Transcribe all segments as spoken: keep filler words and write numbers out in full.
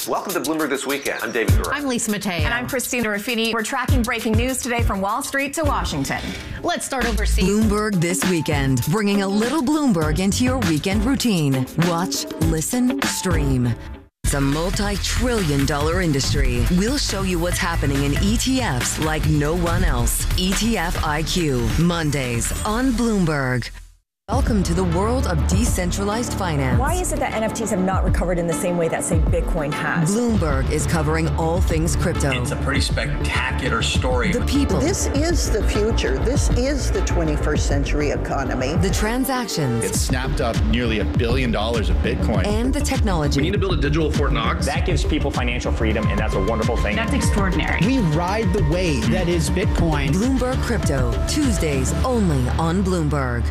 Welcome to Bloomberg This Weekend. I'm David Gura. I'm Lisa Mateo. And I'm Christina Ruffini. We're tracking breaking news today from Wall Street to Washington. Let's start overseas. Bloomberg This Weekend, bringing a little Bloomberg into your weekend routine. Watch, listen, stream. It's a multi-trillion dollar industry. We'll show you what's happening in E T Fs like no one else. E T F I Q, Mondays on Bloomberg. Welcome to the world of decentralized finance. Why is it that N F Ts have not recovered in the same way that, say, Bitcoin has? Bloomberg is covering all things crypto. It's a pretty spectacular story. The people. This is the future. This is the twenty-first century economy. The transactions. It snapped up nearly a billion dollars of Bitcoin. And the technology. We need to build a digital Fort Knox. That gives people financial freedom, and that's a wonderful thing. That's extraordinary. We ride the wave that is Bitcoin. Bloomberg Crypto, Tuesdays only on Bloomberg.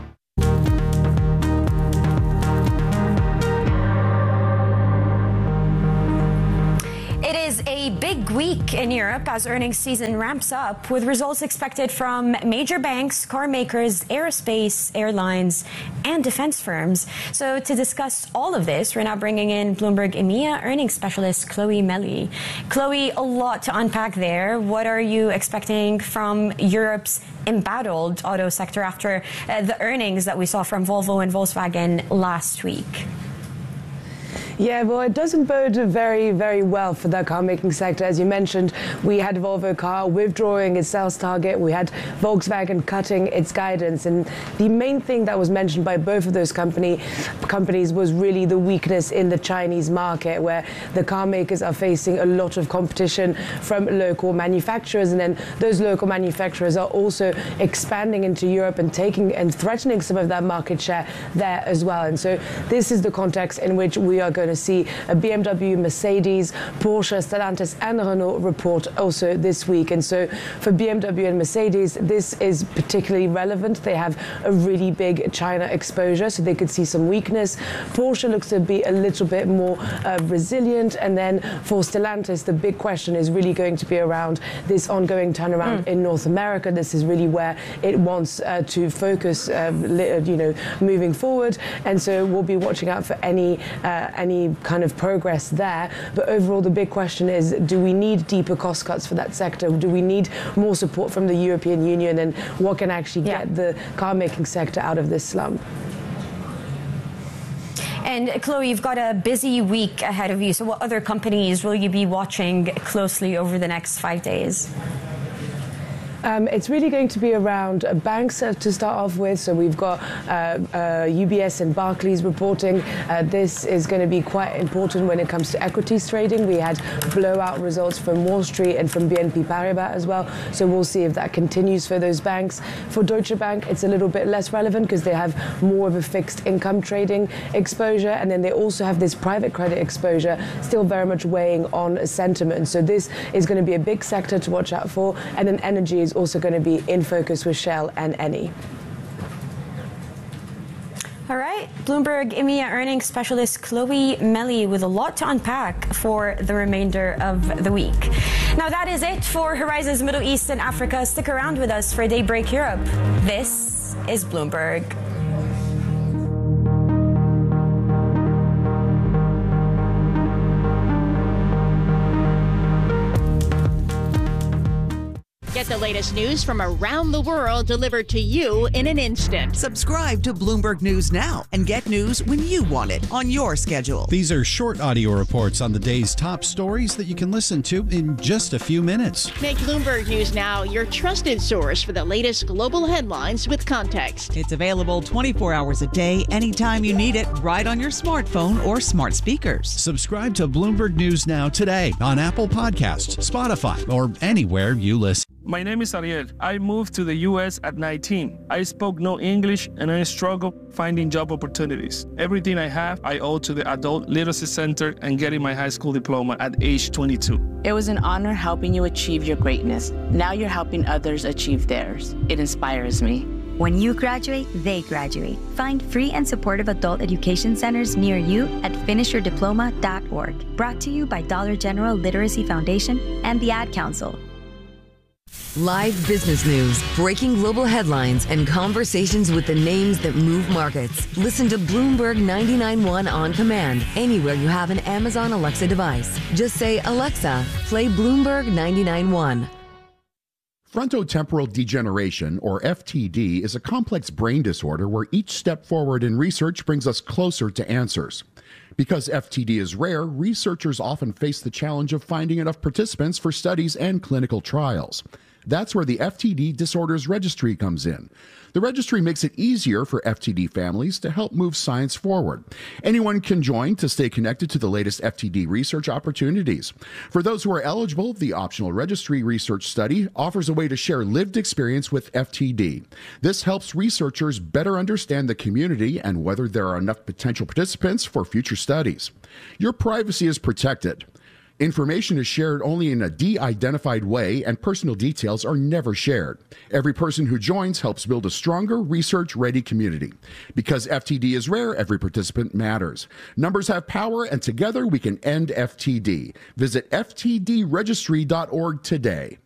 A big week in Europe as earnings season ramps up, with results expected from major banks, car makers, aerospace, airlines, and defense firms. So to discuss all of this, we're now bringing in Bloomberg E M E A earnings specialist Chloe Melli. Chloe, a lot to unpack there. What are you expecting from Europe's embattled auto sector after uh, the earnings that we saw from Volvo and Volkswagen last week? Yeah, well, it doesn't bode very, very well for the car-making sector. As you mentioned, we had Volvo Car withdrawing its sales target. We had Volkswagen cutting its guidance. And the main thing that was mentioned by both of those company, companies was really the weakness in the Chinese market, where the car makers are facing a lot of competition from local manufacturers. And then those local manufacturers are also expanding into Europe and taking and threatening some of that market share there as well. And so this is the context in which we are going to see a B M W, Mercedes, Porsche, Stellantis and Renault report also this week. And so for B M W and Mercedes, this is particularly relevant. They have a really big China exposure, so they could see some weakness. Porsche looks to be a little bit more uh, resilient. And then for Stellantis, the big question is really going to be around this ongoing turnaround mm. in North America. This is really where it wants uh, to focus, uh, you know, moving forward. And so we'll be watching out for any uh, any kind of progress there. But overall, the big question is, do we need deeper cost cuts for that sector? Do we need more support from the European Union? And what can actually yeah. get the car-making sector out of this slump? And Chloe, you've got a busy week ahead of you. So what other companies will you be watching closely over the next five days? Um, it's really going to be around uh, banks uh, to start off with. So we've got uh, uh, U B S and Barclays reporting. Uh, this is going to be quite important when it comes to equities trading. We had blowout results from Wall Street and from B N P Paribas as well. So we'll see if that continues for those banks. For Deutsche Bank, it's a little bit less relevant because they have more of a fixed income trading exposure. And then they also have this private credit exposure still very much weighing on sentiment. So this is going to be a big sector to watch out for. And then energy is also going to be in focus with Shell and Eni. All right, Bloomberg E M E A earnings specialist Chloe Melli with a lot to unpack for the remainder of the week. Now that is it for Horizons Middle East and Africa. Stick around with us for Daybreak Europe. This is Bloomberg. Get the latest news from around the world delivered to you in an instant. Subscribe to Bloomberg News now and get news when you want it on your schedule. These are short audio reports on the day's top stories that you can listen to in just a few minutes. Make Bloomberg News Now your trusted source for the latest global headlines with context. It's available twenty-four hours a day, anytime you need it, right on your smartphone or smart speakers. Subscribe to Bloomberg News Now today on Apple Podcasts, Spotify, or anywhere you listen. My name is Ariel. I moved to the U S at nineteen. I spoke no English and I struggled finding job opportunities. Everything I have, I owe to the Adult Literacy Center and getting my high school diploma at age twenty-two. It was an honor helping you achieve your greatness. Now you're helping others achieve theirs. It inspires me. When you graduate, they graduate. Find free and supportive adult education centers near you at finish your diploma dot org. Brought to you by Dollar General Literacy Foundation and the Ad Council. Live business news, breaking global headlines, and conversations with the names that move markets. Listen to Bloomberg ninety-nine point one on command anywhere you have an Amazon Alexa device. Just say, Alexa, play Bloomberg ninety-nine point one. Frontotemporal degeneration, or F T D, is a complex brain disorder where each step forward in research brings us closer to answers. Because F T D is rare, researchers often face the challenge of finding enough participants for studies and clinical trials. That's where the F T D Disorders Registry comes in. The registry makes it easier for F T D families to help move science forward. Anyone can join to stay connected to the latest F T D research opportunities. For those who are eligible, the optional registry research study offers a way to share lived experience with F T D. This helps researchers better understand the community and whether there are enough potential participants for future studies. Your privacy is protected. Information is shared only in a de-identified way, and personal details are never shared. Every person who joins helps build a stronger, research-ready community. Because F T D is rare, every participant matters. Numbers have power, and together we can end F T D. Visit F T D registry dot org today.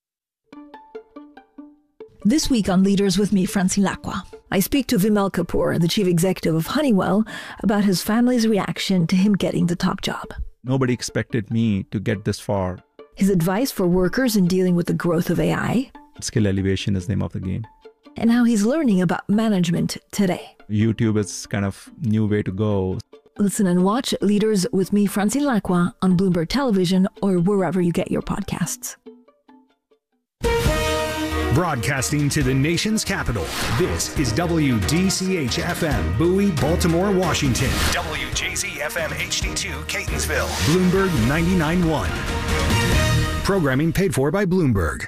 This week on Leaders with me, Francine Lacqua, I speak to Vimal Kapoor, the chief executive of Honeywell, about his family's reaction to him getting the top job. Nobody expected me to get this far. His advice for workers in dealing with the growth of A I. Skill elevation is the name of the game. And how he's learning about management today. YouTube is kind of new way to go. Listen and watch Leaders with me, Francine Lacqua, on Bloomberg Television or wherever you get your podcasts. Broadcasting to the nation's capital, this is W D C H F M, Bowie, Baltimore, Washington. W J Z F M H D two, Catonsville. Bloomberg ninety-nine point one. Programming paid for by Bloomberg.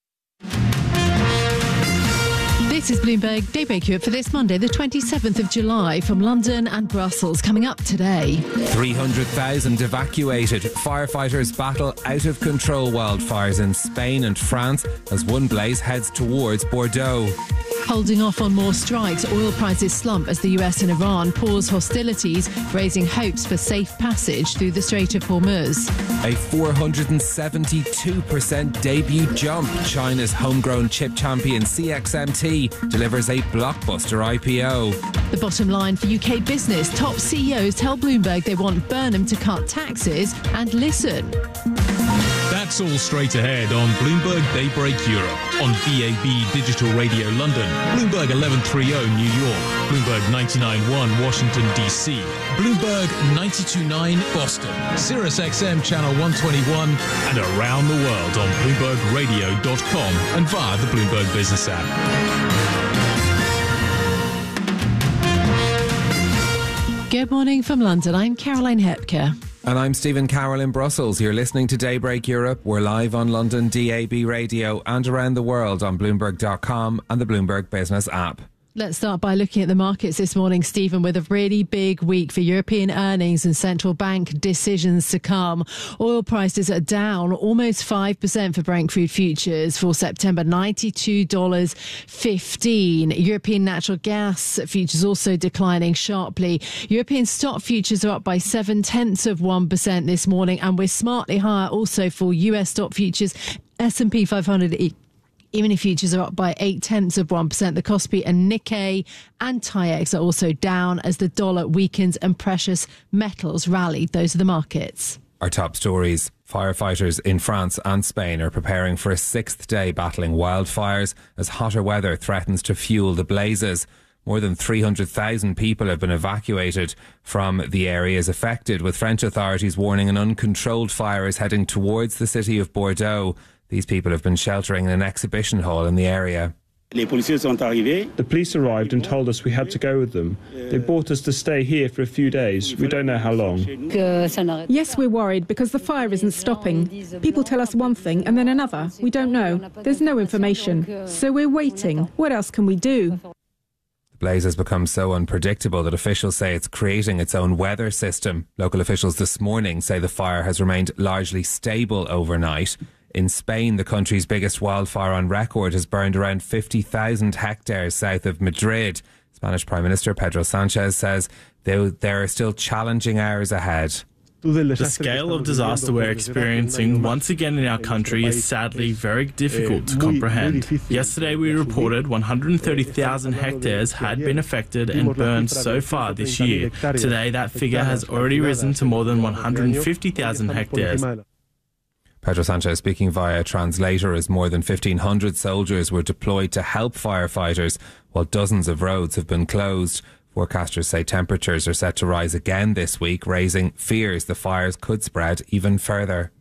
This is Bloomberg Daybreak Europe for this Monday, the twenty-seventh of July, from London and Brussels. Coming up today, three hundred thousand evacuated. Firefighters battle out of control wildfires in Spain and France as one blaze heads towards Bordeaux. Holding off on more strikes, oil prices slump as the U S and Iran pause hostilities, raising hopes for safe passage through the Strait of Hormuz. A four hundred seventy-two percent debut jump. China's homegrown chip champion C X M T delivers a blockbuster I P O. The bottom line for U K business. Top C E Os tell Bloomberg they want Burnham to cut taxes and listen. That's all straight ahead on Bloomberg Daybreak Europe, on B A B Digital Radio London, Bloomberg eleven thirty New York, Bloomberg ninety-nine point one Washington, D C, Bloomberg ninety-two point nine Boston, Sirius X M Channel one twenty-one, and around the world on Bloomberg Radio dot com and via the Bloomberg Business app. Good morning from London. I'm Caroline Hepker. And I'm Stephen Carroll in Brussels. You're listening to Daybreak Europe. We're live on London D A B Radio and around the world on Bloomberg dot com and the Bloomberg Business app. Let's start by looking at the markets this morning, Stephen, with a really big week for European earnings and central bank decisions to come. Oil prices are down almost five percent for Brent crude futures for September, ninety-two dollars fifteen. European natural gas futures also declining sharply. European stock futures are up by seven tenths of one percent this morning, and we're smartly higher also for U S stock futures. S and P five hundred E-mini futures are up by eight tenths of one percent. The Kospi and Nikkei and TAIEX are also down as the dollar weakens and precious metals rallied. Those are the markets. Our top stories. Firefighters in France and Spain are preparing for a sixth day battling wildfires as hotter weather threatens to fuel the blazes. More than three hundred thousand people have been evacuated from the areas affected, with French authorities warning an uncontrolled fire is heading towards the city of Bordeaux. These people have been sheltering in an exhibition hall in the area. The police arrived and told us we had to go with them. They brought us to stay here for a few days. We don't know how long. Yes, we're worried because the fire isn't stopping. People tell us one thing and then another. We don't know. There's no information. So we're waiting. What else can we do? The blaze has become so unpredictable that officials say it's creating its own weather system. Local officials this morning say the fire has remained largely stable overnight. In Spain, the country's biggest wildfire on record has burned around fifty thousand hectares south of Madrid. Spanish Prime Minister Pedro Sanchez says there are still challenging hours ahead. The scale of disaster we're experiencing once again in our country is sadly very difficult to comprehend. Yesterday we reported one hundred thirty thousand hectares had been affected and burned so far this year. Today that figure has already risen to more than one hundred fifty thousand hectares. Pedro Sanchez speaking via translator as more than fifteen hundred soldiers were deployed to help firefighters while dozens of roads have been closed. Forecasters say temperatures are set to rise again this week, raising fears the fires could spread even further.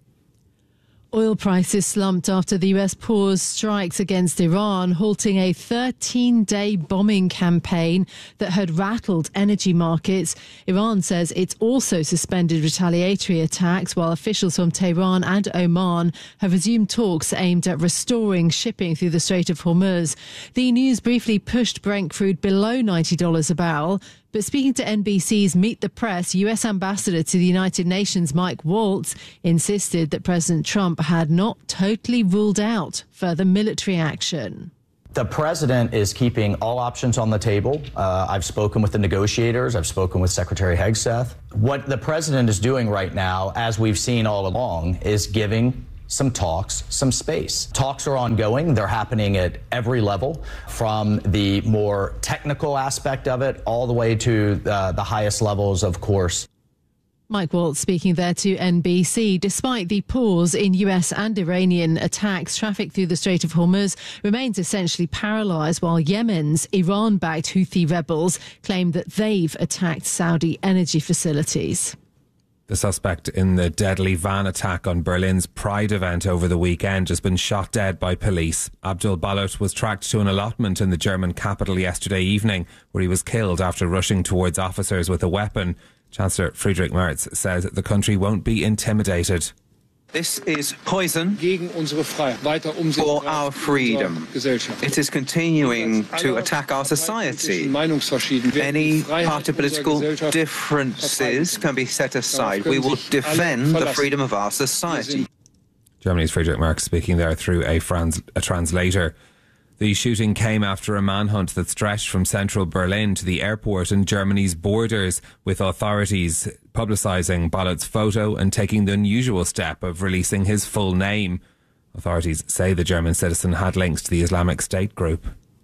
Oil prices slumped after the U S paused strikes against Iran, halting a thirteen-day bombing campaign that had rattled energy markets. Iran says it's also suspended retaliatory attacks, while officials from Tehran and Oman have resumed talks aimed at restoring shipping through the Strait of Hormuz. The news briefly pushed Brent crude below ninety dollars a barrel. But speaking to N B C's Meet the Press, U S Ambassador to the United Nations Mike Waltz insisted that President Trump had not totally ruled out further military action. The president is keeping all options on the table. Uh, I've spoken with the negotiators. I've spoken with Secretary Hegseth. What the president is doing right now, as we've seen all along, is giving some talks, some space. Talks are ongoing. They're happening at every level, from the more technical aspect of it all the way to uh, the highest levels, of course. Mike Waltz speaking there to N B C. Despite the pause in U S and Iranian attacks, traffic through the Strait of Hormuz remains essentially paralysed, while Yemen's Iran-backed Houthi rebels claim that they've attacked Saudi energy facilities. The suspect in the deadly van attack on Berlin's Pride event over the weekend has been shot dead by police. Abdul Balut was tracked to an allotment in the German capital yesterday evening, where he was killed after rushing towards officers with a weapon. Chancellor Friedrich Merz says the country won't be intimidated. This is poison for our freedom. It is continuing to attack our society. Any party political differences can be set aside. We will defend the freedom of our society. Germany's Friedrich Merz speaking there through a, frans- a translator. The shooting came after a manhunt that stretched from central Berlin to the airport and Germany's borders, with authorities publicising Balut's photo and taking the unusual step of releasing his full name. Authorities say the German citizen had links to the Islamic State group.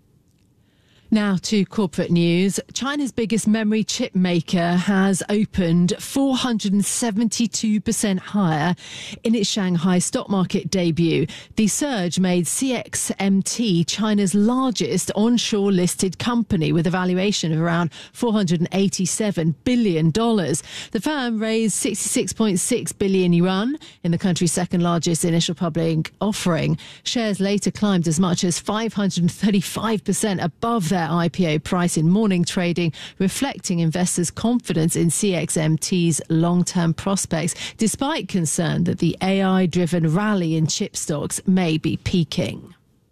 Now to corporate news. China's biggest memory chip maker has opened four hundred seventy-two percent higher in its Shanghai stock market debut. The surge made C X M T China's largest onshore listed company, with a valuation of around four hundred eighty-seven billion dollars. The firm raised sixty-six point six billion yuan in the country's second largest initial public offering. Shares later climbed as much as five hundred thirty-five percent above their I P O price in morning trading, reflecting investors' confidence in C X M T's long-term prospects, despite concern that the A I-driven rally in chip stocks may be peaking.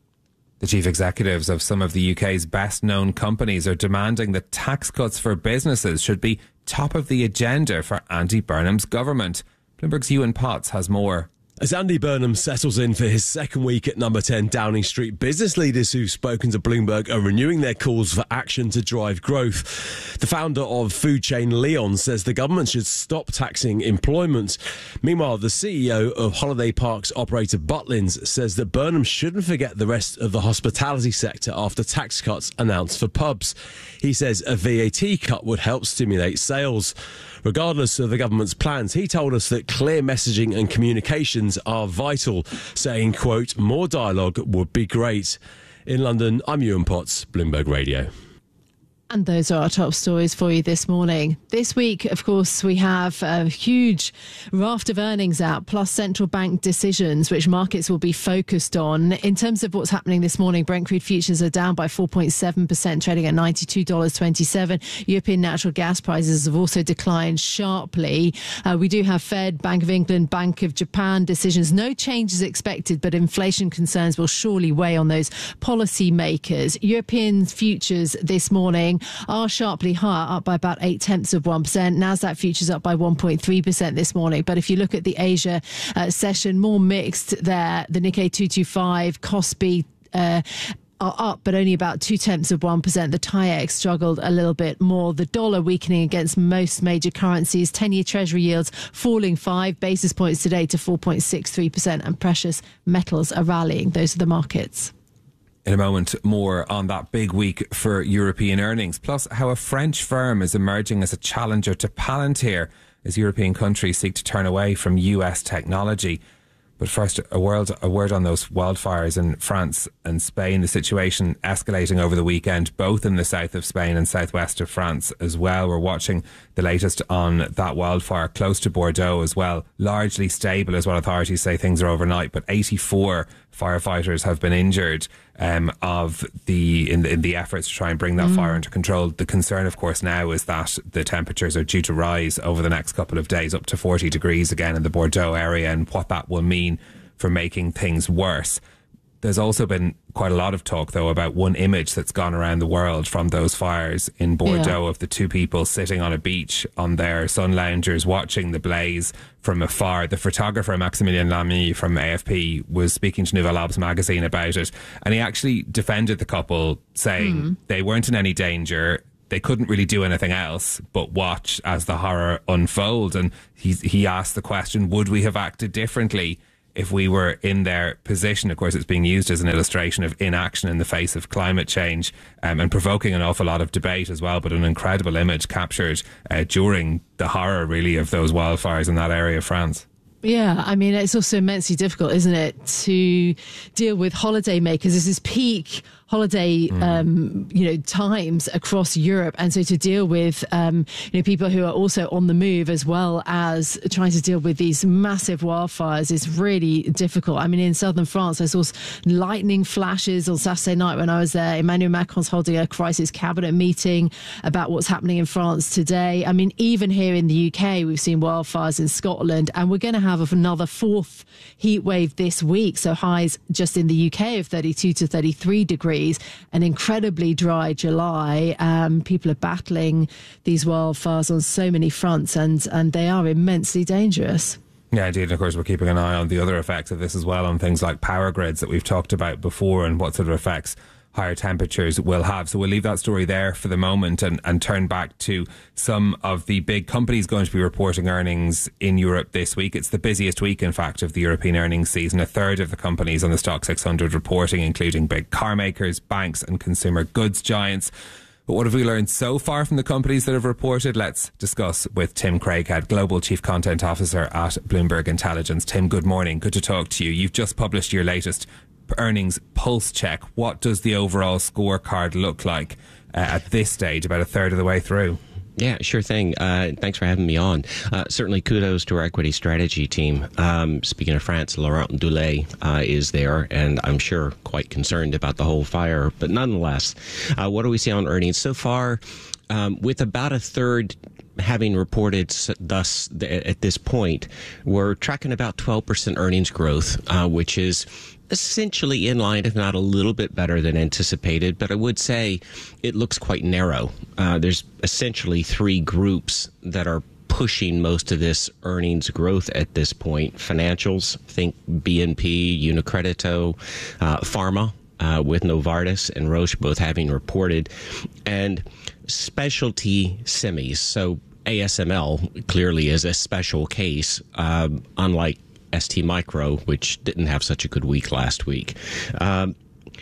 The chief executives of some of the U K's best-known companies are demanding that tax cuts for businesses should be top of the agenda for Andy Burnham's government. Bloomberg's Ewan Potts has more. As Andy Burnham settles in for his second week at number ten Downing Street, business leaders who've spoken to Bloomberg are renewing their calls for action to drive growth. The founder of food chain Leon says the government should stop taxing employment. Meanwhile, the C E O of holiday parks operator Butlins says that Burnham shouldn't forget the rest of the hospitality sector after tax cuts announced for pubs. He says a V A T cut would help stimulate sales. Regardless of the government's plans, he told us that clear messaging and communications are vital, saying, quote, more dialogue would be great. In London, I'm Ewan Potts, Bloomberg Radio. And those are our top stories for you this morning. This week, of course, we have a huge raft of earnings out, plus central bank decisions, which markets will be focused on. In terms of what's happening this morning, Brent crude futures are down by four point seven percent, trading at ninety-two dollars twenty-seven. European natural gas prices have also declined sharply. Uh, we do have Fed, Bank of England, Bank of Japan decisions. No changes expected, but inflation concerns will surely weigh on those policy makers. European futures this morning are sharply higher, up by about eight tenths of one percent. Nasdaq futures up by one point three percent this morning. But if you look at the Asia uh, session, more mixed there. The Nikkei two twenty-five, Kospi, uh, are up, but only about two tenths of one percent. The TAIEX struggled a little bit more. The dollar weakening against most major currencies. ten-year Treasury yields falling five basis points today to four point six three percent, and precious metals are rallying. Those are the markets. In a moment, more on that big week for European earnings, plus how a French firm is emerging as a challenger to Palantir as European countries seek to turn away from U S technology. But first, a word, a word on those wildfires in France and Spain. The situation escalating over the weekend, both in the south of Spain and southwest of France as well. We're watching the latest on that wildfire close to Bordeaux as well. Largely stable is what authorities say. Things are overnight, but eighty-four firefighters have been injured um, of the in, the in the efforts to try and bring that mm. fire under control. The concern, of course, now is that the temperatures are due to rise over the next couple of days up to forty degrees again in the Bordeaux area, and what that will mean for making things worse. There's also been quite a lot of talk, though, about one image that's gone around the world from those fires in Bordeaux yeah. of the two people sitting on a beach on their sun loungers watching the blaze from afar. The photographer Maximilien Lamy from A F P was speaking to Nouvelle Obs magazine about it, and he actually defended the couple, saying mm. they weren't in any danger. They couldn't really do anything else but watch as the horror unfold. And he, he asked the question, would we have acted differently if we were in their position? Of course, it's being used as an illustration of inaction in the face of climate change, um, and provoking an awful lot of debate as well. But an incredible image captured uh, during the horror, really, of those wildfires in that area of France. Yeah, I mean, it's also immensely difficult, isn't it, to deal with holidaymakers. This is peak holiday, mm. um, you know, times across Europe. And so to deal with, um, you know, people who are also on the move as well as trying to deal with these massive wildfires is really difficult. I mean, in southern France, I saw lightning flashes on Saturday night when I was there. Emmanuel Macron's holding a crisis cabinet meeting about what's happening in France today. I mean, even here in the U K, we've seen wildfires in Scotland, and we're going to have another fourth heat wave this week. So highs just in the U K of thirty-two to thirty-three degrees. An incredibly dry July. Um, people are battling these wildfires on so many fronts, and, and they are immensely dangerous. Yeah, indeed. And of course, we're keeping an eye on the other effects of this as well, on things like power grids that we've talked about before, and what sort of effects higher temperatures will have. So we'll leave that story there for the moment and, and turn back to some of the big companies going to be reporting earnings in Europe this week. It's the busiest week, in fact, of the European earnings season. A third of the companies on the Stock six hundred reporting, including big car makers, banks and consumer goods giants. But what have we learned so far from the companies that have reported? Let's discuss with Tim Craighead, Global Chief Content Officer at Bloomberg Intelligence. Tim, good morning. Good to talk to you. You've just published your latest earnings pulse check. What does the overall scorecard look like uh, at this stage, about a third of the way through? Yeah, sure thing. Uh, thanks for having me on. Uh, certainly kudos to our equity strategy team. Um, speaking of France, Laurent Dulay uh, is there, and I'm sure quite concerned about the whole fire. But nonetheless, uh, what do we see on earnings so far? Um, with about a third having reported thus at this point, we're tracking about twelve percent earnings growth, uh, which is essentially in line, if not a little bit better than anticipated. But I would say it looks quite narrow. Uh, there's essentially three groups that are pushing most of this earnings growth at this point. Financials, think B N P, Unicredito, uh, pharma, uh, with Novartis and Roche both having reported, and specialty semis. So A S M L clearly is a special case, um, unlike S T Micro, which didn't have such a good week last week. Um,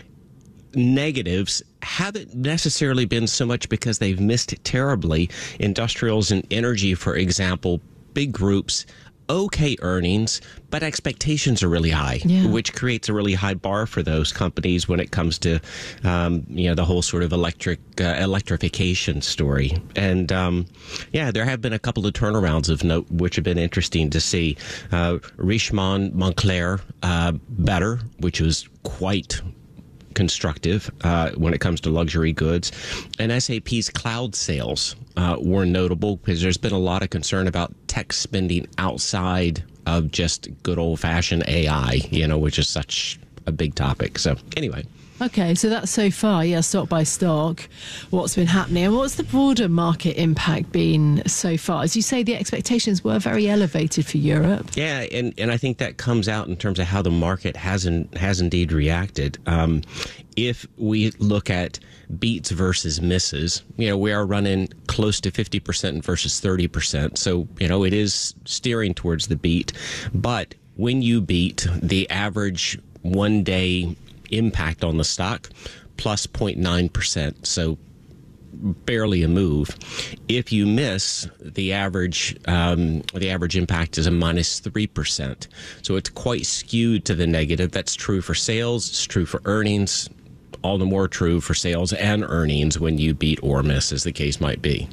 negatives haven't necessarily been so much because they've missed terribly. Industrials and energy, for example, big groups, okay earnings, but expectations are really high, yeah. which creates a really high bar for those companies when it comes to, um, you know, the whole sort of electric uh, electrification story. And um, yeah, there have been a couple of turnarounds of note, which have been interesting to see. Uh, Richemont, Moncler, uh, better, which was quite constructive uh, when it comes to luxury goods. And S A P's cloud sales uh, were notable because there's been a lot of concern about tech spending outside of just good old-fashioned A I, you know, which is such a big topic. So anyway. Okay, so that's so far, yeah, stock by stock, what's been happening. And what's the broader market impact been so far? As you say, the expectations were very elevated for Europe. Yeah, and, and I think that comes out in terms of how the market has, in, has indeed reacted. Um, if we look at beats versus misses, you know, we are running close to fifty percent versus thirty percent. So, you know, it is steering towards the beat. But when you beat, the average one day impact on the stock plus zero point nine percent, so barely a move. If you miss, the average um, the average impact is a minus three percent, so it's quite skewed to the negative. That's true for sales, it's true for earnings, all the more true for sales and earnings when you beat or miss, as the case might be.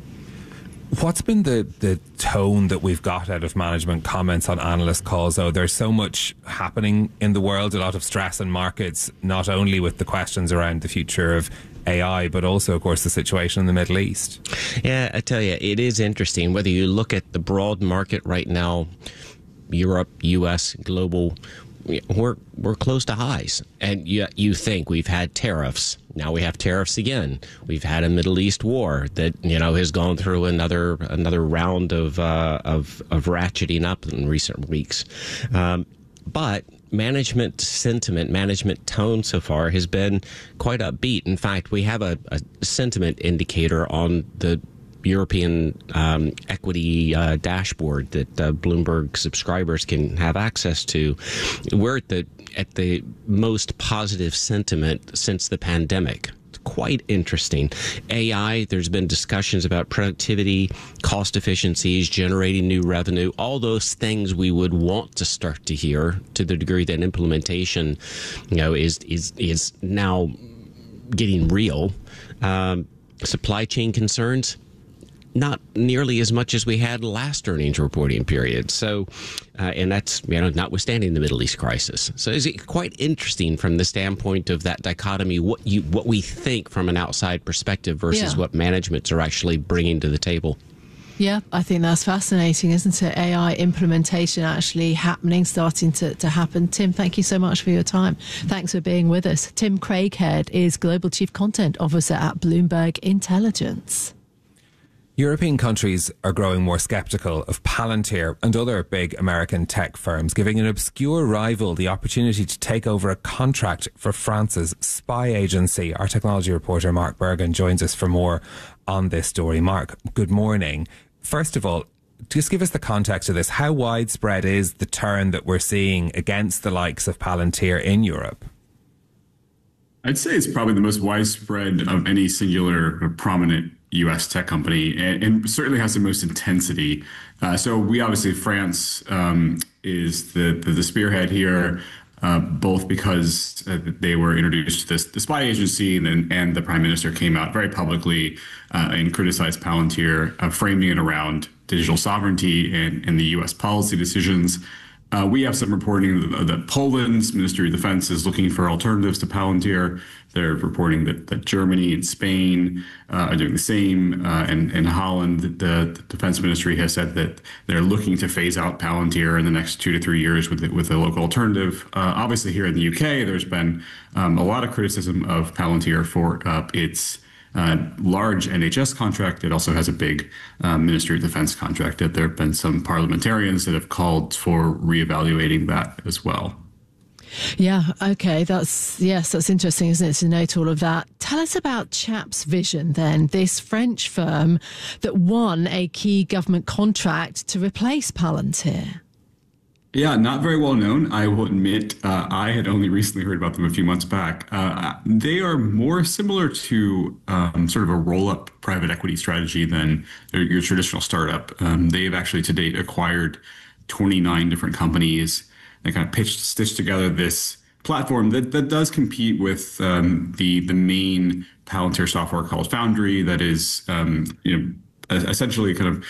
What's been the, the tone that we've got out of management comments on analyst calls, though? There's so much happening in the world, a lot of stress in markets, not only with the questions around the future of A I, but also, of course, the situation in the Middle East. Yeah, I tell you, it is interesting. Whether you look at the broad market right now, Europe, U S, global, we're we're close to highs. And you, you think we've had tariffs. Now we have tariffs again. We've had a Middle East war that, you know, has gone through another another round of uh, of, of ratcheting up in recent weeks. Um, but management sentiment, management tone so far has been quite upbeat. In fact, we have a, a sentiment indicator on the European um, equity uh, dashboard that uh, Bloomberg subscribers can have access to. We're at the at the most positive sentiment since the pandemic. It's quite interesting. A I, there's been discussions about productivity, cost efficiencies, generating new revenue, all those things we would want to start to hear, to the degree that implementation, you know, is is is now getting real. Um, supply chain concerns, not nearly as much as we had last earnings reporting period. So, uh, and that's, you know, notwithstanding the Middle East crisis. So it's quite interesting from the standpoint of that dichotomy, what you, what we think from an outside perspective versus Yeah. what managements are actually bringing to the table. Yeah, I think that's fascinating, isn't it? A I implementation actually happening, starting to, to happen. Tim, thank you so much for your time. Thanks for being with us. Tim Craighead is Global Chief Content Officer at Bloomberg Intelligence. European countries are growing more sceptical of Palantir and other big American tech firms, giving an obscure rival the opportunity to take over a contract for France's spy agency. Our technology reporter Mark Bergen joins us for more on this story. Mark, good morning. First of all, just give us the context of this. How widespread is the turn that we're seeing against the likes of Palantir in Europe? I'd say it's probably the most widespread of any singular or prominent U S tech company, and, and certainly has the most intensity. Uh, so we obviously, France um, is the, the, the spearhead here, uh, both because uh, they were introduced to this the spy agency, and, then, and the prime minister came out very publicly uh, and criticized Palantir, uh, framing it around digital sovereignty and, and the U S policy decisions. Uh, we have some reporting that, that Poland's Ministry of Defense is looking for alternatives to Palantir. They're reporting that, that Germany and Spain uh, are doing the same. Uh, and in Holland, the, the Defense Ministry has said that they're looking to phase out Palantir in the next two to three years with, with a local alternative. Uh, obviously, here in the U K, there's been um, a lot of criticism of Palantir for uh, its Uh, large N H S contract. It also has a big uh, Ministry of Defense contract. That there have been some parliamentarians that have called for reevaluating that as well. Yeah, okay, that's, yes, that's interesting, isn't it, to note all of that. Tell us about Chaps Vision then, this French firm that won a key government contract to replace Palantir. Yeah, not very well known, I will admit. Uh, I had only recently heard about them a few months back. Uh, they are more similar to um, sort of a roll-up private equity strategy than your traditional startup. Um, they've actually to date acquired twenty-nine different companies. They kind of pitched, stitched together this platform that, that does compete with um, the the main Palantir software called Foundry, that is um, you know essentially kind of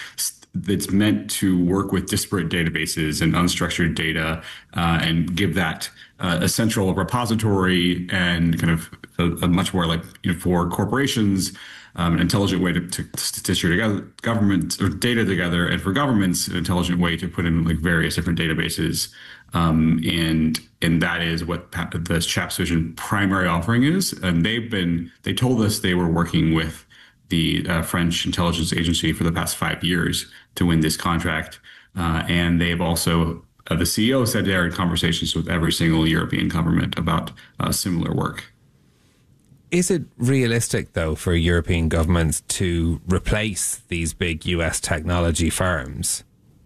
that's meant to work with disparate databases and unstructured data uh, and give that uh, a central repository and kind of a, a much more like, you know, for corporations, um, an intelligent way to, to, to stitch your together, government or data together, and for governments, an intelligent way to put in like various different databases. Um, and and that is what the Chaps Vision primary offering is. And they've been, they told us they were working with the uh, French intelligence agency for the past five years to win this contract. Uh, and they've also, uh, the C E O said they're in conversations with every single European government about uh, similar work. Is it realistic, though, for European governments to replace these big U S technology firms?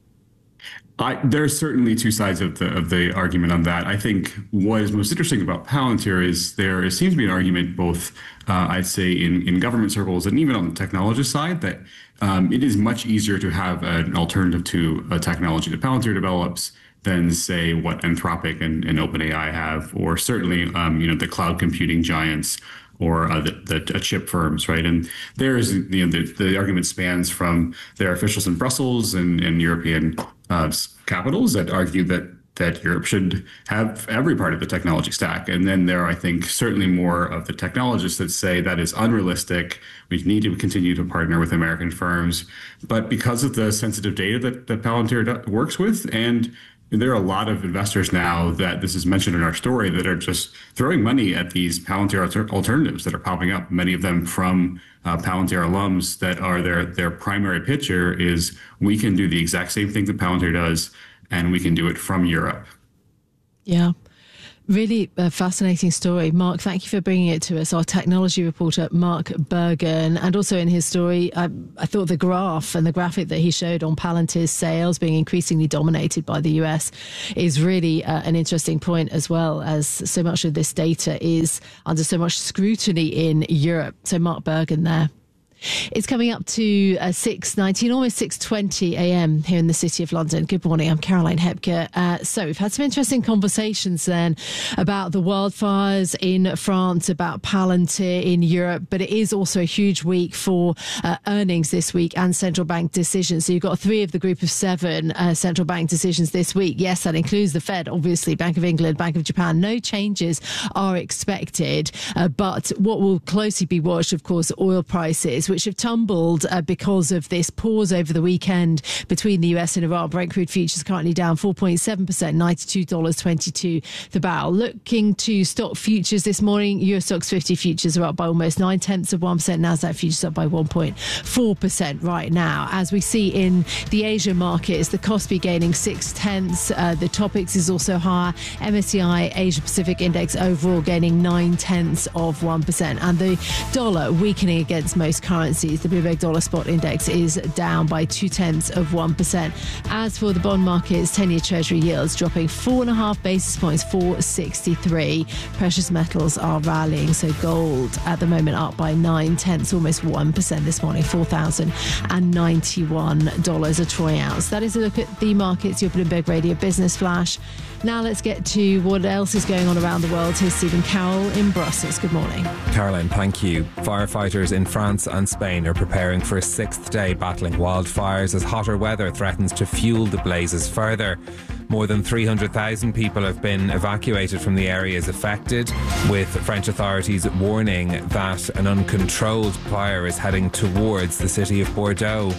I, there are certainly two sides of the of the argument on that. I think what is most interesting about Palantir is there seems to be an argument both, uh, I'd say, in, in government circles and even on the technologist side, that um, it is much easier to have an alternative to a technology that Palantir develops than, say, what Anthropic and, and OpenAI have, or certainly, um, you know, the cloud computing giants or uh, the, the uh, chip firms, right? And there is, you know, the, the argument spans from their officials in Brussels and, and European uh, capitals that argue that that Europe should have every part of the technology stack. And then there are, I think, certainly more of the technologists that say that is unrealistic. We need to continue to partner with American firms. But because of the sensitive data that, that Palantir works with, and there are a lot of investors now that this is mentioned in our story that are just throwing money at these Palantir alter- alternatives that are popping up. Many of them from uh, Palantir alums that are their their primary picture is we can do the exact same thing that Palantir does, and we can do it from Europe. Yeah. Really a fascinating story. Mark, thank you for bringing it to us. Our technology reporter, Mark Bergen. And also in his story, I, I thought the graph and the graphic that he showed on Palantir's sales being increasingly dominated by the U S is really uh, an interesting point, as well, as so much of this data is under so much scrutiny in Europe. So Mark Bergen there. It's coming up to uh, six nineteen, almost six twenty a.m. here in the City of London. Good morning, I'm Caroline Hepker. Uh, so we've had some interesting conversations then about the wildfires in France, about Palantir in Europe, but it is also a huge week for uh, earnings this week and central bank decisions. So you've got three of the group of seven uh, central bank decisions this week. Yes, that includes the Fed, obviously, Bank of England, Bank of Japan. No changes are expected, uh, but what will closely be watched, of course, oil prices, which have tumbled uh, because of this pause over the weekend between the U S and Iran. Brent crude futures currently down four point seven percent, ninety-two dollars twenty-two the barrel. Looking to stock futures this morning, Eurostoxx fifty futures are up by almost nine tenths of one percent. Nasdaq futures up by one point four percent right now. As we see in the Asian markets, the Kospi gaining six tenths. Uh, the Topix is also higher. M S C I Asia Pacific Index overall gaining nine tenths of one percent. And the dollar weakening against most currencies. The Bloomberg Dollar Spot Index is down by two tenths of one percent. As for the bond markets, ten-year Treasury yields dropping four and a half basis points, four sixty-three. Precious metals are rallying, so gold at the moment up by nine tenths, almost one percent this morning, four thousand ninety-one dollars a troy ounce. That is a look at the markets, your Bloomberg Radio Business Flash. Now let's get to what else is going on around the world. Here's Stephen Carroll in Brussels. Good morning. Caroline, thank you. Firefighters in France and Spain are preparing for a sixth day battling wildfires as hotter weather threatens to fuel the blazes further. More than three hundred thousand people have been evacuated from the areas affected, with French authorities warning that an uncontrolled fire is heading towards the city of Bordeaux.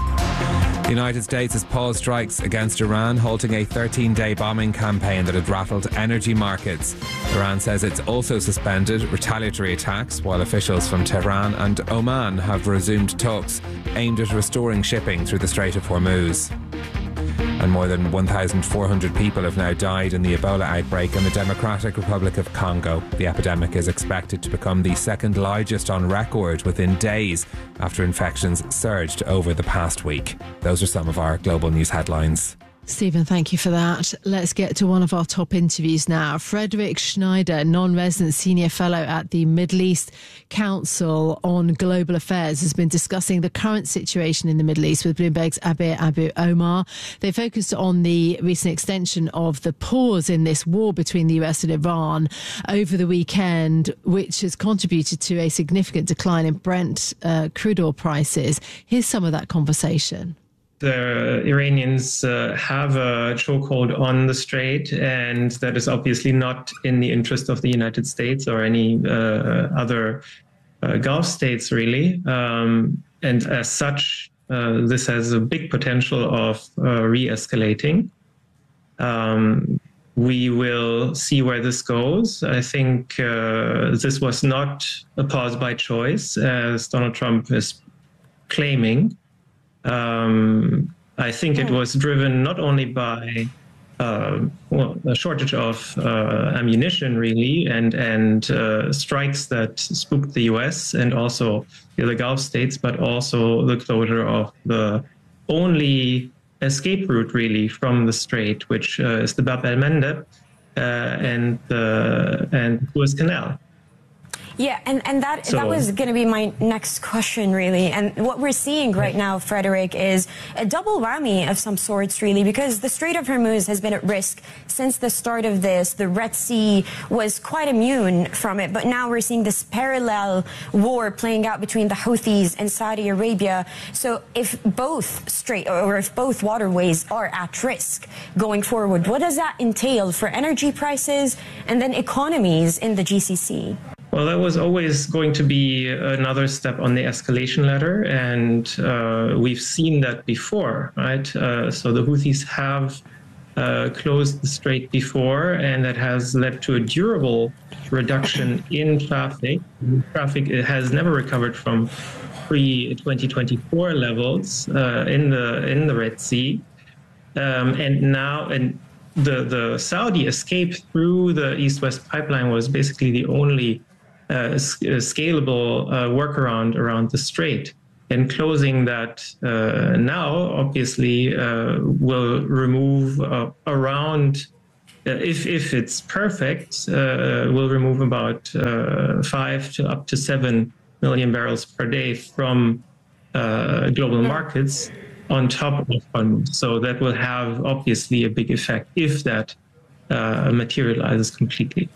The United States has paused strikes against Iran, halting a thirteen-day bombing campaign that had rattled energy markets. Iran says it's also suspended retaliatory attacks, while officials from Tehran and Oman have resumed talks aimed at restoring shipping through the Strait of Hormuz. And more than one thousand four hundred people have now died in the Ebola outbreak in the Democratic Republic of Congo. The epidemic is expected to become the second largest on record within days after infections surged over the past week. Those are some of our global news headlines. Stephen, thank you for that. Let's get to one of our top interviews now. Frederick Schneider, non-resident senior fellow at the Middle East Council on Global Affairs, has been discussing the current situation in the Middle East with Bloomberg's Abir Abu Omar. They focused on the recent extension of the pause in this war between the U S and Iran over the weekend, which has contributed to a significant decline in Brent uh, crude oil prices. Here's some of that conversation. the Iranians uh, have a chokehold on the strait, and that is obviously not in the interest of the United States or any uh, other uh, Gulf states, really. Um, and as such, uh, this has a big potential of uh, re-escalating. Um, we will see where this goes. I think uh, this was not a pause by choice, as Donald Trump is claiming. Um, I think it was driven not only by uh, well, a shortage of uh, ammunition, really, and and uh, strikes that spooked the U S and also the other Gulf states, but also the closure of the only escape route, really, from the strait, which uh, is the Bab el-Mandeb uh, and the and Suez Canal. Yeah, and, and that So- that was going to be my next question, really. And what we're seeing right now, Frederick, is a double whammy of some sorts, really, because the Strait of Hormuz has been at risk since the start of this. The Red Sea was quite immune from it, but now we're seeing this parallel war playing out between the Houthis and Saudi Arabia. So if both strait or if both waterways are at risk going forward, what does that entail for energy prices and then economies in the G C C? Well, that was always going to be another step on the escalation ladder, and uh, we've seen that before, right? Uh, so the Houthis have uh, closed the strait before, and that has led to a durable reduction in traffic. Traffic has never recovered from pre twenty twenty-four levels uh, in the in the Red Sea, um, and now and the the Saudi escape through the East-West pipeline was basically the only Uh, scalable uh, workaround around the strait, and closing that uh, now obviously uh, will remove uh, around, uh, if if it's perfect, uh, will remove about uh, five to up to seven million barrels per day from uh, global markets on top of Hormuz. So that will have obviously a big effect if that uh, materializes completely.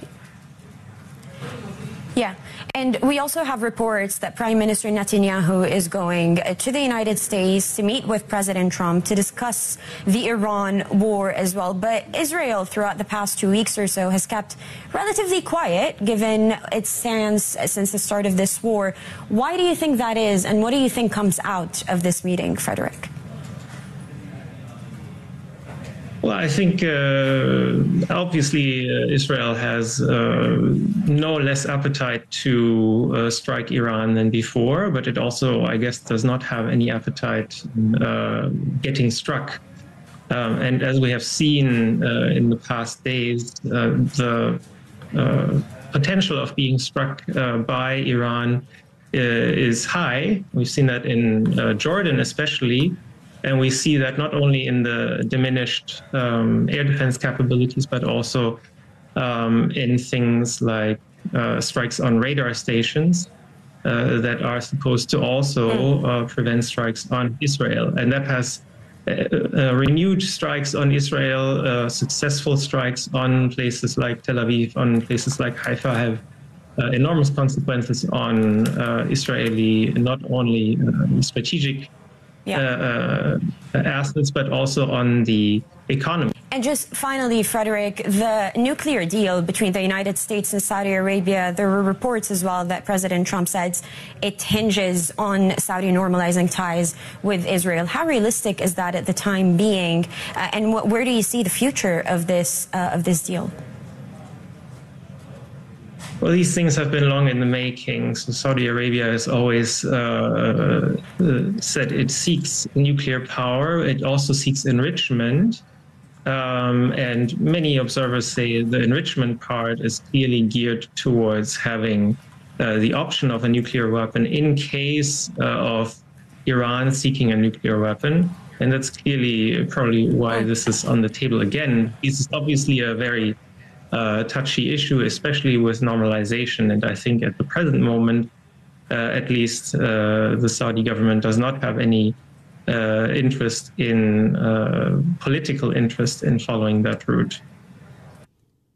Yeah. And we also have reports that Prime Minister Netanyahu is going to the United States to meet with President Trump to discuss the Iran war as well. But Israel, throughout the past two weeks or so, has kept relatively quiet, given its stance since the start of this war. Why do you think that is, and what do you think comes out of this meeting, Frederick? Well, I think uh, obviously uh, Israel has uh, no less appetite to uh, strike Iran than before, but it also, I guess, does not have any appetite in uh, getting struck. Um, and as we have seen uh, in the past days, uh, the uh, potential of being struck uh, by Iran uh, is high. We've seen that in uh, Jordan especially. And we see that not only in the diminished um, air defense capabilities, but also um, in things like uh, strikes on radar stations uh, that are supposed to also uh, prevent strikes on Israel. And that has uh, uh, renewed strikes on Israel, uh, successful strikes on places like Tel Aviv, on places like Haifa have uh, enormous consequences on uh, Israeli, not only uh, strategic Uh, uh, assets, but also on the economy. And just finally, Frederick, the nuclear deal between the United States and Saudi Arabia, there were reports as well that President Trump said it hinges on Saudi normalizing ties with Israel. How realistic is that at the time being? Uh, and what, where do you see the future of this, uh, of this deal? Well, these things have been long in the making. So Saudi Arabia has always uh, uh, said it seeks nuclear power. It also seeks enrichment. Um, and many observers say the enrichment part is clearly geared towards having uh, the option of a nuclear weapon in case uh, of Iran seeking a nuclear weapon. And that's clearly probably why this is on the table again. This is obviously a very Uh, touchy issue, especially with normalization. And I think at the present moment, uh, at least, uh, the Saudi government does not have any uh, interest in uh, political interest in following that route.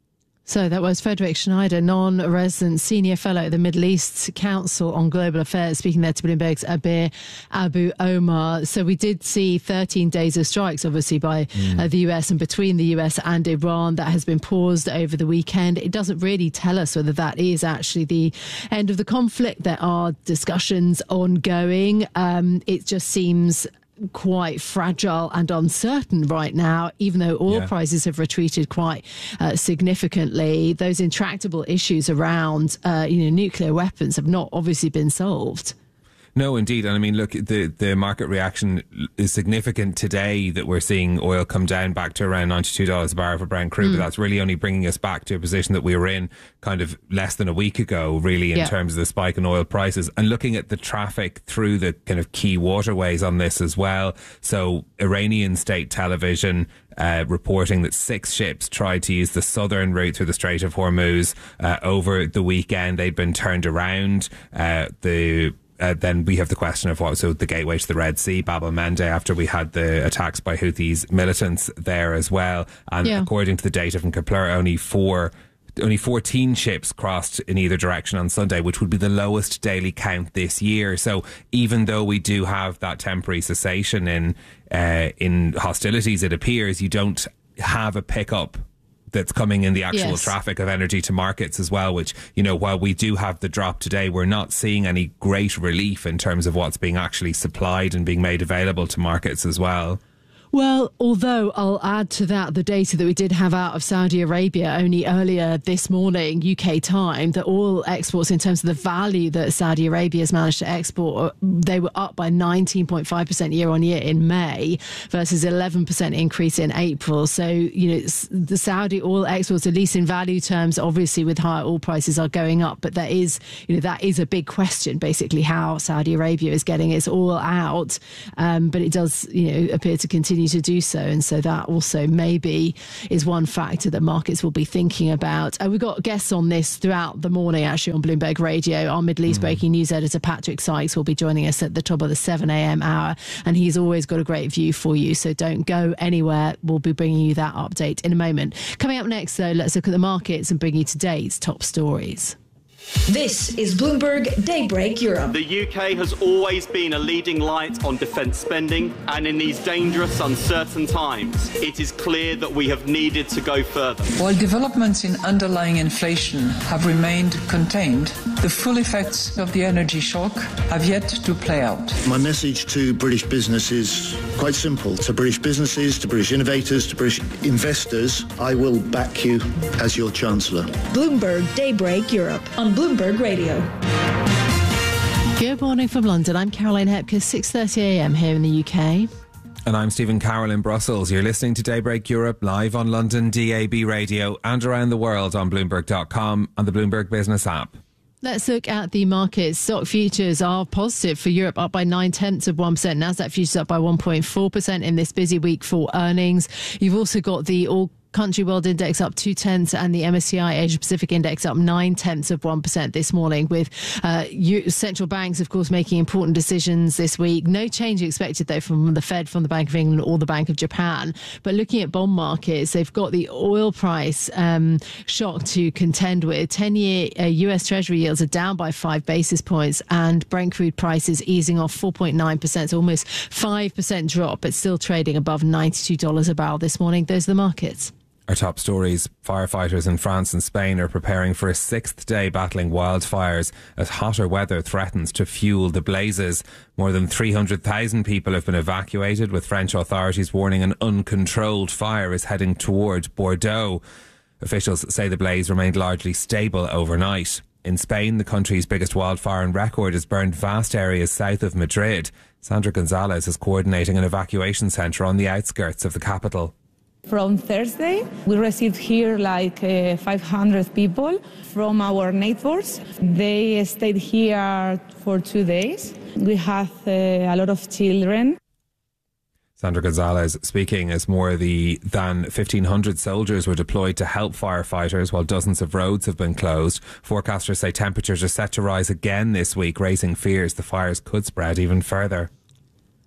So that was Frederick Schneider, non-resident senior fellow at the Middle East Council on Global Affairs, speaking there to Bloomberg's Abir Abu Omar. So we did see thirteen days of strikes, obviously, by mm. uh, the U S and between the U S and Iran. That has been paused over the weekend. It doesn't really tell us whether that is actually the end of the conflict. There are discussions ongoing. Um, it just seems quite fragile and uncertain right now, even though oil yeah. prices have retreated quite uh, significantly. Those intractable issues around uh, you know, nuclear weapons have not obviously been solved. No, indeed. And I mean, look, the, the market reaction is significant today that we're seeing oil come down back to around ninety-two dollars a barrel for Brent crude. Mm. But that's really only bringing us back to a position that we were in kind of less than a week ago, really, in yeah. terms of the spike in oil prices. And looking at the traffic through the kind of key waterways on this as well. So Iranian state television Uh, reporting that six ships tried to use the southern route through the Strait of Hormuz uh, over the weekend. They'd been turned around. Uh, the Uh, then we have the question of what, so the gateway to the Red Sea, Bab el-Mandeb, after we had the attacks by Houthis militants there as well. And yeah. according to the data from Kepler, only four, only fourteen ships crossed in either direction on Sunday, which would be the lowest daily count this year. So even though we do have that temporary cessation in uh, in hostilities, it appears you don't have a pickup that's coming in the actual yes. traffic of energy to markets as well, which, you know, while we do have the drop today, we're not seeing any great relief in terms of what's being actually supplied and being made available to markets as well. Well, although I'll add to that the data that we did have out of Saudi Arabia only earlier this morning, U K time, that oil exports in terms of the value that Saudi Arabia has managed to export, they were up by nineteen point five percent year on year in May versus eleven percent increase in April. So, you know, the Saudi oil exports, at least in value terms, obviously with higher oil prices are going up. But there is, you know, that is a big question, basically, how Saudi Arabia is getting its oil out. Um, but it does, you know, appear to continue to do so, and so that also maybe is one factor that markets will be thinking about. Uh, we've got guests on this throughout the morning, actually, on Bloomberg Radio. Our Middle East mm. breaking news editor Patrick Sykes will be joining us at the top of the seven a.m. hour, and he's always got a great view for you, so don't go anywhere. We'll be bringing you that update in a moment. Coming up next, though, let's look at the markets and bring you today's top stories. This is Bloomberg Daybreak Europe. The U K has always been a leading light on defence spending, and in these dangerous, uncertain times, it is clear that we have needed to go further. While developments in underlying inflation have remained contained, the full effects of the energy shock have yet to play out. My message to British business is quite simple. To British businesses, to British innovators, to British investors, I will back you as your Chancellor. Bloomberg Daybreak Europe on Bloomberg Radio. Good morning from London. I'm Caroline Hepker, six thirty a.m. here in the U K. And I'm Stephen Carroll in Brussels. You're listening to Daybreak Europe live on London D A B radio and around the world on Bloomberg dot com and the Bloomberg Business app. Let's look at the markets. Stock futures are positive for Europe, up by nine tenths of one percent. Nasdaq futures up by one point four percent in this busy week for earnings. You've also got the all Country World Index up two tenths and the M S C I Asia Pacific Index up nine tenths of one percent this morning, with uh, central banks, of course, making important decisions this week. No change expected, though, from the Fed, from the Bank of England or the Bank of Japan. But looking at bond markets, they've got the oil price um, shock to contend with. ten-year uh, U S Treasury yields are down by five basis points, and Brent crude prices easing off four point nine percent, so almost five percent drop, but still trading above ninety-two dollars a barrel this morning. Those are the markets. Our top stories. Firefighters in France and Spain are preparing for a sixth day battling wildfires as hotter weather threatens to fuel the blazes. More than three hundred thousand people have been evacuated, with French authorities warning an uncontrolled fire is heading toward Bordeaux. Officials say the blaze remained largely stable overnight. In Spain, the country's biggest wildfire on record has burned vast areas south of Madrid. Sandra Gonzalez is coordinating an evacuation centre on the outskirts of the capital. From Thursday, we received here like uh, five hundred people from our neighbors. They stayed here for two days. We have uh, a lot of children. Sandra Gonzalez speaking as more the, than fifteen hundred soldiers were deployed to help firefighters, while dozens of roads have been closed. Forecasters say temperatures are set to rise again this week, raising fears the fires could spread even further.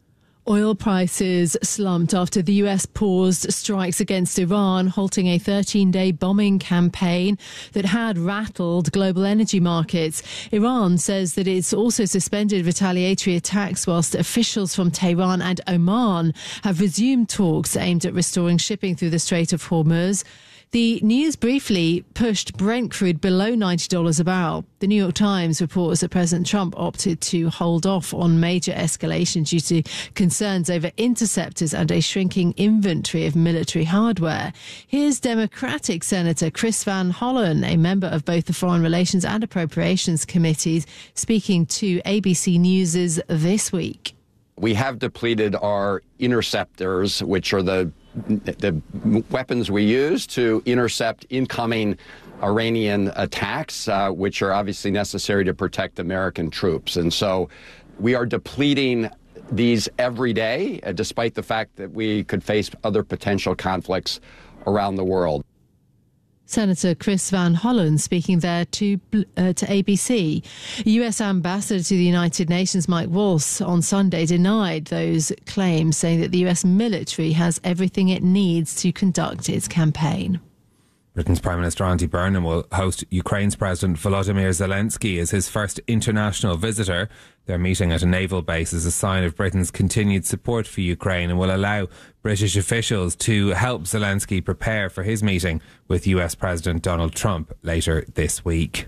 Oil prices slumped after the U S paused strikes against Iran, halting a thirteen-day bombing campaign that had rattled global energy markets. Iran says that it's also suspended retaliatory attacks, whilst officials from Tehran and Oman have resumed talks aimed at restoring shipping through the Strait of Hormuz. The news briefly pushed Brent crude below ninety dollars a barrel. The New York Times reports that President Trump opted to hold off on major escalation due to concerns over interceptors and a shrinking inventory of military hardware. Here's Democratic Senator Chris Van Hollen, a member of both the Foreign Relations and Appropriations Committees, speaking to A B C News' This Week. We have depleted our interceptors, which are the the weapons we use to intercept incoming Iranian attacks, uh, which are obviously necessary to protect American troops. And so we are depleting these every day, uh, despite the fact that we could face other potential conflicts around the world. Senator Chris Van Hollen speaking there to uh, to A B C. U S Ambassador to the United Nations Mike Waltz on Sunday denied those claims, saying that the U S military has everything it needs to conduct its campaign. Britain's Prime Minister Andy Burnham will host Ukraine's President Volodymyr Zelensky as his first international visitor. Their meeting at a naval base is a sign of Britain's continued support for Ukraine and will allow British officials to help Zelensky prepare for his meeting with U S President Donald Trump later this week.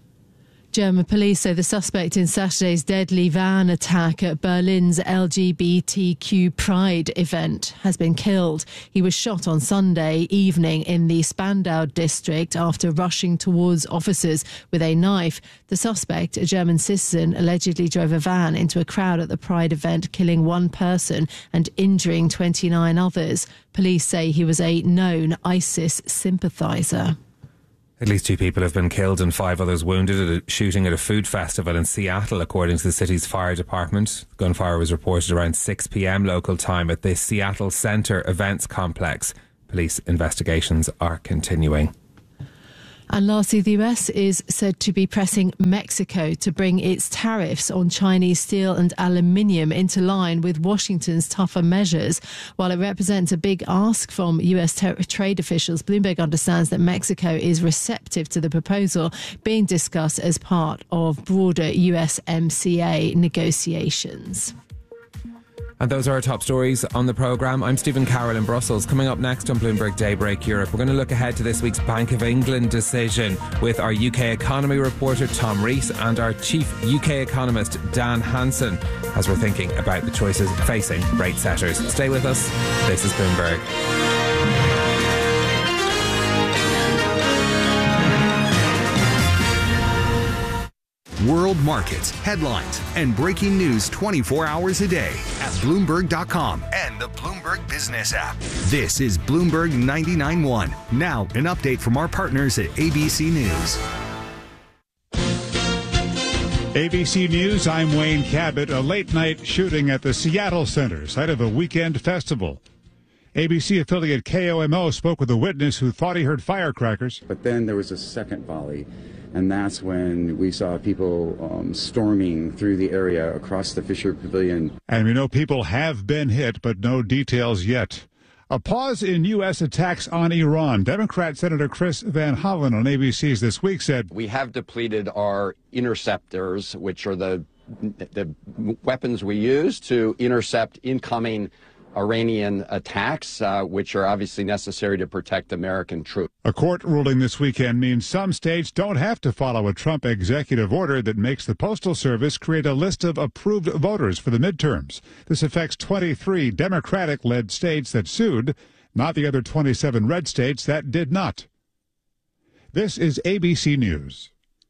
German police say the suspect in Saturday's deadly van attack at Berlin's L G B T Q Pride event has been killed. He was shot on Sunday evening in the Spandau district after rushing towards officers with a knife. The suspect, a German citizen, allegedly drove a van into a crowd at the Pride event, killing one person and injuring twenty-nine others. Police say he was a known ISIS sympathiser. At least two people have been killed and five others wounded at a shooting at a food festival in Seattle, according to the city's fire department. The gunfire was reported around six p.m. local time at the Seattle Center Events Complex. Police investigations are continuing. And lastly, the U S is said to be pressing Mexico to bring its tariffs on Chinese steel and aluminium into line with Washington's tougher measures. While it represents a big ask from U S ter- trade officials, Bloomberg understands that Mexico is receptive to the proposal being discussed as part of broader U S M C A negotiations. And those are our top stories on the programme. I'm Stephen Carroll in Brussels. Coming up next on Bloomberg Daybreak Europe, we're going to look ahead to this week's Bank of England decision with our U K economy reporter Tom Rees and our chief U K economist Dan Hansen as we're thinking about the choices facing rate setters. Stay with us. This is Bloomberg. World markets, headlines, and breaking news twenty-four hours a day at Bloomberg dot com and the Bloomberg Business app. This is Bloomberg ninety-nine point one. Now, an update from our partners at A B C News. A B C News, I'm Wayne Cabot. A late-night shooting at the Seattle Center, site of a weekend festival. A B C affiliate K O M O spoke with a witness who thought he heard firecrackers. But then there was a second volley. And that's when we saw people um, storming through the area across the Fisher Pavilion. And we know people have been hit, but no details yet. A pause in U S attacks on Iran. Democrat Senator Chris Van Hollen on A B C's This Week said, we have depleted our interceptors, which are the, the weapons we use to intercept incoming Iranian attacks, uh, which are obviously necessary to protect American troops. A court ruling this weekend means some states don't have to follow a Trump executive order that makes the Postal Service create a list of approved voters for the midterms. This affects twenty-three Democratic-led states that sued, not the other twenty-seven red states that did not. This is A B C News.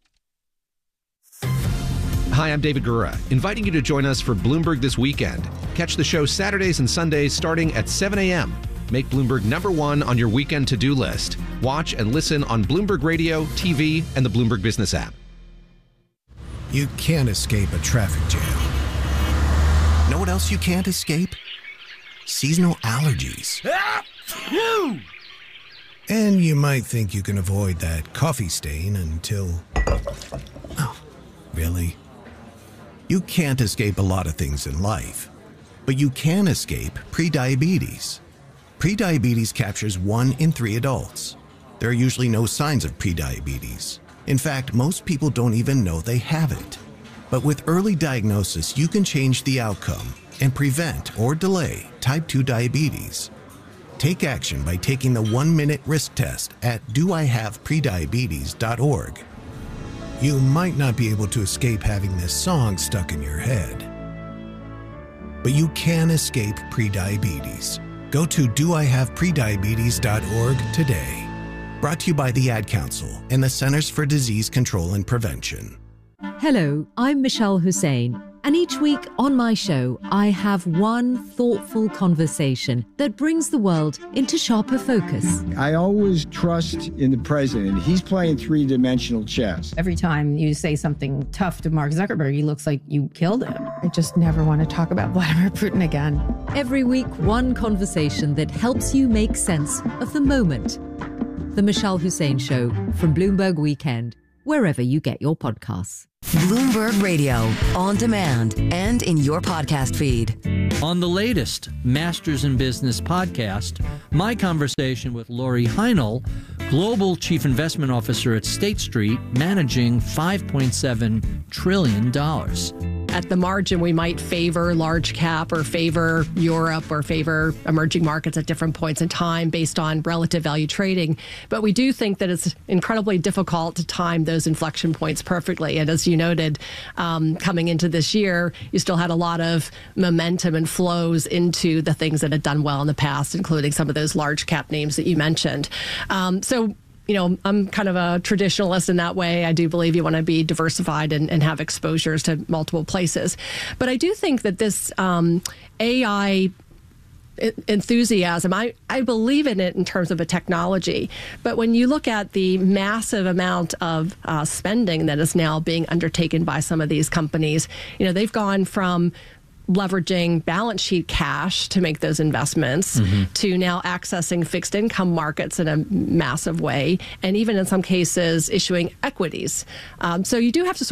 Hi, I'm David Gura, inviting you to join us for Bloomberg This Weekend. Catch the show Saturdays and Sundays starting at seven a.m. Make Bloomberg number one on your weekend to-do list. Watch and listen on Bloomberg Radio, T V, and the Bloomberg Business app. You can't escape a traffic jam. Know what else you can't escape? Seasonal allergies. And you might think you can avoid that coffee stain until... Oh, really? You can't escape a lot of things in life, But you can escape prediabetes. Prediabetes captures one in three adults. There are usually no signs of prediabetes. In fact, most people don't even know they have it. But with early diagnosis, you can change the outcome and prevent or delay type two diabetes. Take action by taking the one-minute risk test at do I have prediabetes dot org. You might not be able to escape having this song stuck in your head, but you can escape prediabetes. Go to do I have prediabetes dot org today. Brought to you by the Ad Council and the Centers for Disease Control and Prevention. Hello, I'm Michelle Hussein, and each week on my show, I have one thoughtful conversation that brings the world into sharper focus. I always trust in the president. He's playing three-dimensional chess. Every time you say something tough to Mark Zuckerberg, he looks like you killed him. I just never want to talk about Vladimir Putin again. Every week, one conversation that helps you make sense of the moment. The Michelle Hussein Show from Bloomberg Weekend, wherever you get your podcasts. Bloomberg Radio, on demand and in your podcast feed. On the latest Masters in Business podcast, my conversation with Lori Heinel, Global Chief Investment Officer at State Street, managing five point seven trillion dollars. At the margin, we might favor large cap or favor Europe or favor emerging markets at different points in time based on relative value trading. But we do think that it's incredibly difficult to time those inflection points perfectly. And as you noted, um, coming into this year, you still had a lot of momentum and flows into the things that had done well in the past, including some of those large cap names that you mentioned. Um, so You know, I'm kind of a traditionalist in that way. I do believe you want to be diversified and, and have exposures to multiple places. But I do think that this um, A I enthusiasm, I, I believe in it in terms of a technology. But when you look at the massive amount of uh, spending that is now being undertaken by some of these companies, you know, they've gone from leveraging balance sheet cash to make those investments mm-hmm. to now accessing fixed income markets in a massive way, and even in some cases issuing equities. Um, so you do have to sort